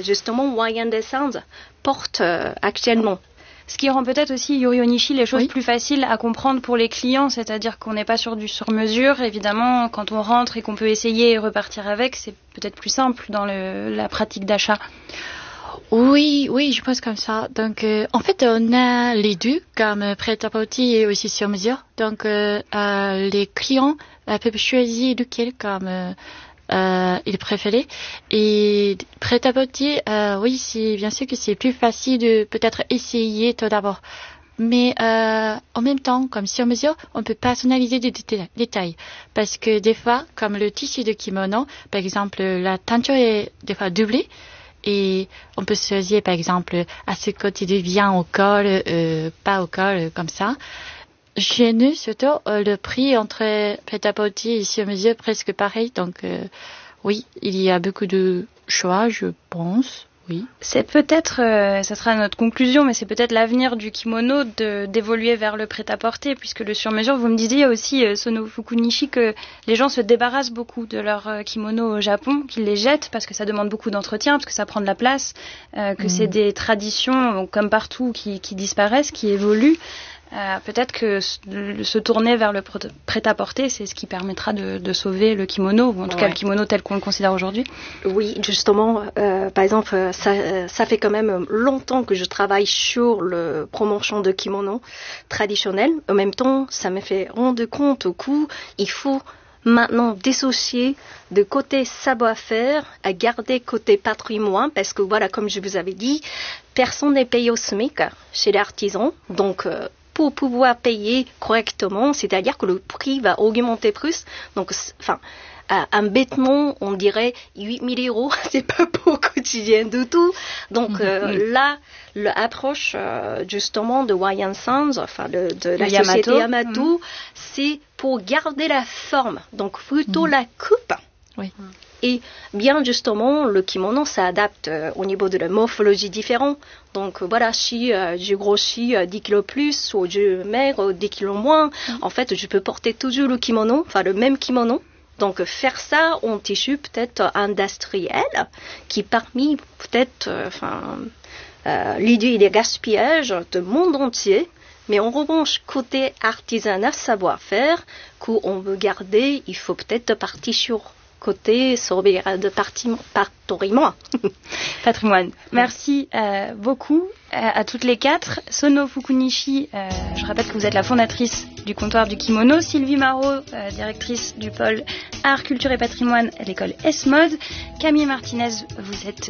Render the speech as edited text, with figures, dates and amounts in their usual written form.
justement Why and Sounds porte actuellement. Ce qui rend peut-être aussi, Yuri Onishi, les choses plus faciles à comprendre pour les clients, c'est-à-dire qu'on n'est pas sur du sur-mesure. Évidemment, quand on rentre et qu'on peut essayer et repartir avec, c'est peut-être plus simple dans la pratique d'achat. Oui, je pense comme ça. Donc, en fait, on a les deux, comme prêt-à-porter et aussi sur mesure. Donc, les clients peuvent choisir lequel comme ils préfèrent. Et prêt-à-porter, oui, c'est bien sûr que c'est plus facile de peut-être essayer tout d'abord. Mais en même temps, comme sur mesure, on peut personnaliser des détails. Parce que des fois, comme le tissu de kimono, par exemple, la teinture est des fois doublée. Et on peut choisir, par exemple, à ce côté de bien au col, pas au col, comme ça. Chez nous, surtout, le prix entre prêt-à-porter et sur mesure est presque pareil. Donc, oui, il y a beaucoup de choix, je pense. Oui. C'est peut-être, ça sera notre conclusion, mais c'est peut-être l'avenir du kimono d'évoluer vers le prêt-à-porter, puisque le sur-mesure, vous me disiez aussi, Sono Fukunishi, que les gens se débarrassent beaucoup de leurs kimonos au Japon, qu'ils les jettent parce que ça demande beaucoup d'entretien, parce que ça prend de la place, que c'est des traditions, comme partout, qui disparaissent, qui évoluent. Peut-être que se tourner vers le prêt-à-porter, c'est ce qui permettra de sauver le kimono, ou en tout cas le kimono tel qu'on le considère aujourd'hui. Oui, justement, par exemple, ça fait quand même longtemps que je travaille sur le promotion de kimono traditionnel. En même temps, ça me fait rendre compte au coup, il faut maintenant dissocier de côté savoir-faire à garder côté patrimoine, parce que voilà, comme je vous avais dit, personne n'est payé au SMIC chez les artisans, donc pour pouvoir payer correctement, c'est-à-dire que le prix va augmenter plus. Donc, un vêtement, on dirait 8 000 €, c'est pas pour quotidien du tout. Donc là, l'approche justement de Why and Sounds, de la société Yamato, c'est pour garder la forme, donc plutôt la coupe. Oui. Et bien justement, le kimono s'adapte au niveau de la morphologie différente. Donc voilà, si je grossis 10 kilos plus ou je maigre 10 kilos moins, en fait, je peux porter toujours le kimono, le même kimono. Donc faire ça en tissu peut-être industriel, qui parmi peut-être l'idée des gaspillages du monde entier. Mais en revanche, côté artisanat, savoir-faire, qu'on veut garder, il faut peut-être partir sur côté sauvegarde de patrimoine. Merci beaucoup à toutes les quatre. Sono Fukunishi, je rappelle que vous êtes la fondatrice du comptoir du kimono. Sylvie Marot, directrice du pôle Art, Culture et Patrimoine à l'école S-Mode. Camille Martinez, vous êtes